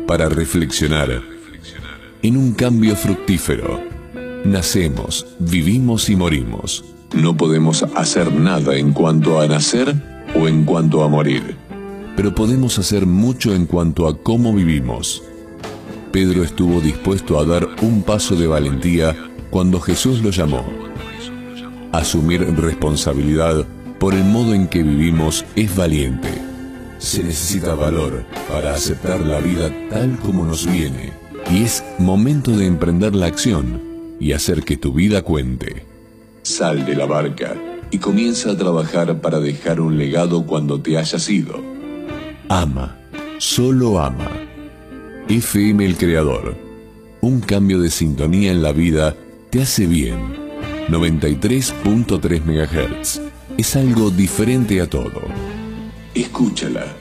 para reflexionar en un cambio fructífero. Nacemos, vivimos y morimos. No podemos hacer nada en cuanto a nacer o en cuanto a morir, pero podemos hacer mucho en cuanto a cómo vivimos. Pedro estuvo dispuesto a dar un paso de valentía cuando Jesús lo llamó. Asumir responsabilidad por el modo en que vivimos es valiente. Se necesita valor para aceptar la vida tal como nos viene, y es momento de emprender la acción y hacer que tu vida cuente. Sal de la barca y comienza a trabajar para dejar un legado cuando te hayas ido. Ama, solo ama. FM El Creador. Un cambio de sintonía en la vida te hace bien. 93.3 MHz. Es algo diferente a todo. Escúchala.